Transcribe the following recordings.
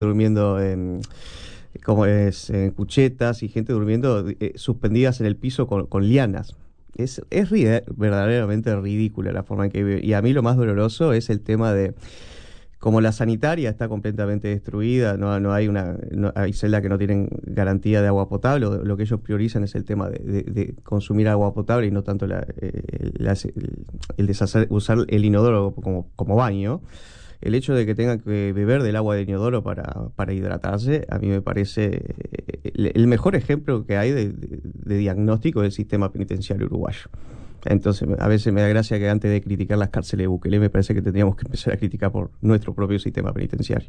durmiendo en cuchetas y gente durmiendo suspendidas en el piso con lianas. Verdaderamente ridícula la forma en que vive. Y a mí lo más doloroso es el tema de como la sanitaria está completamente destruida, hay celdas que no tienen garantía de agua potable. Lo que ellos priorizan es el tema de consumir agua potable y no tanto usar el inodoro como baño. El hecho de que tengan que beber del agua de inodoro para hidratarse, a mí me parece el mejor ejemplo que hay de diagnóstico del sistema penitenciario uruguayo. Entonces, a veces me da gracia que antes de criticar las cárceles de Bukele, me parece que tendríamos que empezar a criticar por nuestro propio sistema penitenciario.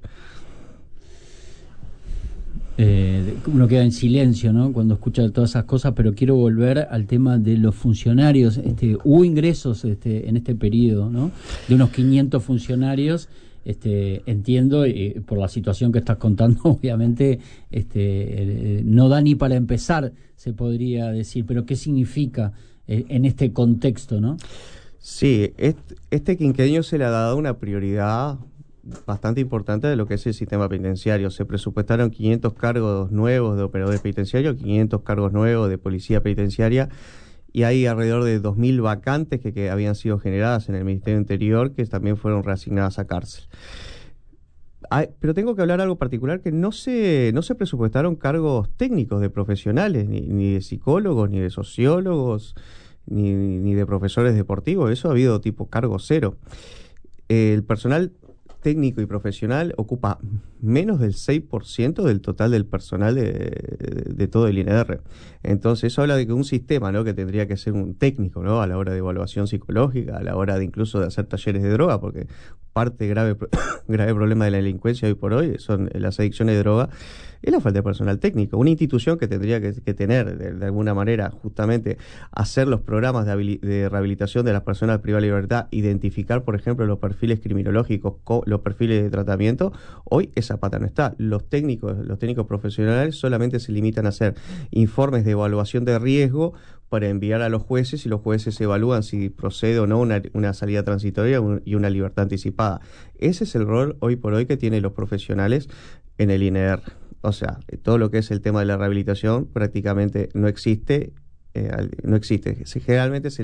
Uno queda en silencio, ¿no?, cuando escucha todas esas cosas, pero quiero volver al tema de los funcionarios. Hubo ingresos en este periodo, ¿no?, de unos 500 funcionarios. Entiendo, por la situación que estás contando, obviamente no da ni para empezar, se podría decir, pero ¿qué significa en este contexto, no? Sí, este quinquenio se le ha dado una prioridad bastante importante de lo que es el sistema penitenciario. Se presupuestaron 500 cargos nuevos de operadores penitenciarios, 500 cargos nuevos de policía penitenciaria, y hay alrededor de 2.000 vacantes que habían sido generadas en el Ministerio Interior, que también fueron reasignadas a cárcel. Pero tengo que hablar algo particular, que no se presupuestaron cargos técnicos de profesionales, ni de psicólogos, ni de sociólogos, ni de profesores deportivos. Eso ha habido tipo cargo cero. El personal técnico y profesional ocupa menos del 6% del total del personal de todo el INR. Entonces eso habla de que un sistema, ¿no?, que tendría que ser un técnico, ¿no?, a la hora de evaluación psicológica, a la hora de incluso de hacer talleres de droga, porque grave problema de la delincuencia hoy por hoy son las adicciones de droga, es la falta de personal técnico. Una institución que tendría que tener, de alguna manera, justamente hacer los programas de rehabilitación de las personas privadas de libertad, identificar, por ejemplo, los perfiles criminológicos, los perfiles de tratamiento. Hoy esa pata no está. Los técnicos profesionales solamente se limitan a hacer informes de evaluación de riesgo para enviar a los jueces, y los jueces evalúan si procede o no una salida transitoria y una libertad anticipada. Ese es el rol hoy por hoy que tienen los profesionales en el INR. O sea, todo lo que es el tema de la rehabilitación prácticamente no existe. Generalmente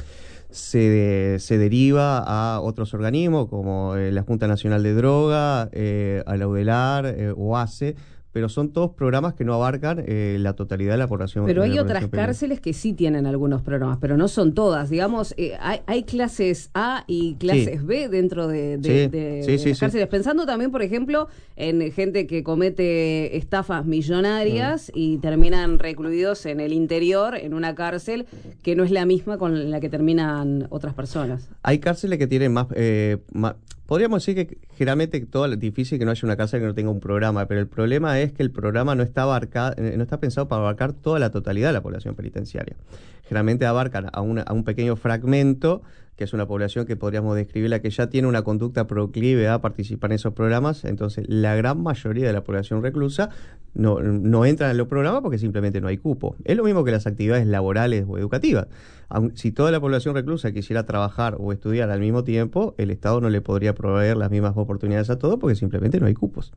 se deriva a otros organismos como la Junta Nacional de Droga, a la UDELAR, OASE, pero son todos programas que no abarcan la totalidad de la población. Pero hay otras cárceles que sí tienen algunos programas, pero no son todas. Digamos, hay clases A y clases B dentro de las cárceles. Pensando también, por ejemplo, en gente que comete estafas millonarias y terminan recluidos en el interior, en una cárcel que no es la misma con la que terminan otras personas. Hay cárceles que tienen más podríamos decir que generalmente es difícil que no haya una cárcel que no tenga un programa, pero el problema es que el programa no está pensado para abarcar toda la totalidad de la población penitenciaria. Generalmente abarcan a un pequeño fragmento, que es una población que podríamos describirla que ya tiene una conducta proclive a participar en esos programas. Entonces la gran mayoría de la población reclusa no entra en los programas porque simplemente no hay cupo. Es lo mismo que las actividades laborales o educativas. Si toda la población reclusa quisiera trabajar o estudiar al mismo tiempo, el Estado no le podría proveer las mismas oportunidades a todos porque simplemente no hay cupos.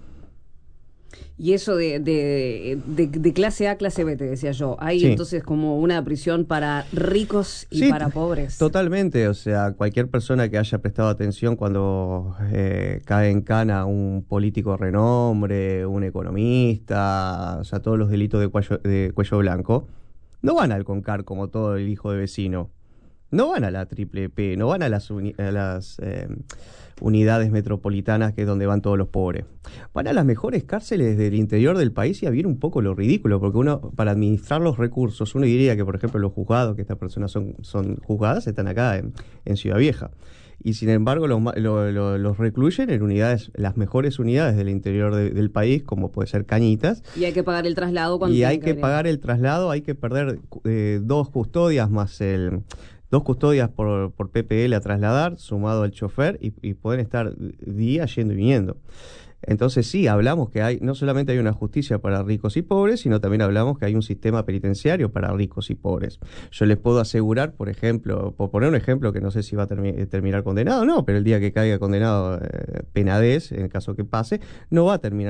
Y eso de clase A, clase B, te decía yo. Hay entonces como una prisión para ricos y para pobres. Totalmente. O sea, cualquier persona que haya prestado atención cuando cae en cana un político de renombre, un economista, o sea, todos los delitos de cuello blanco, no van al CONCAR como todo el hijo de vecino. No van a la Triple P, no van a las unidades metropolitanas, que es donde van todos los pobres. Van a las mejores cárceles del interior del país, y a ver un poco lo ridículo, porque uno, para administrar los recursos, uno diría que, por ejemplo, los juzgados, que estas personas son juzgadas, están acá en Ciudad Vieja. Y sin embargo los recluyen en unidades, las mejores unidades del interior del país, como puede ser Cañitas. Y hay que pagar el traslado cuando hay que pagar el traslado, hay que perder 2 custodias más 2 custodias por PPL a trasladar, sumado al chofer, y pueden estar días yendo y viniendo. Entonces sí, hablamos que no solamente hay una justicia para ricos y pobres, sino también hablamos que hay un sistema penitenciario para ricos y pobres. Yo les puedo asegurar, por ejemplo, por poner un ejemplo que no sé si va a terminar condenado, no, pero el día que caiga condenado Penades, en el caso que pase, no va a terminar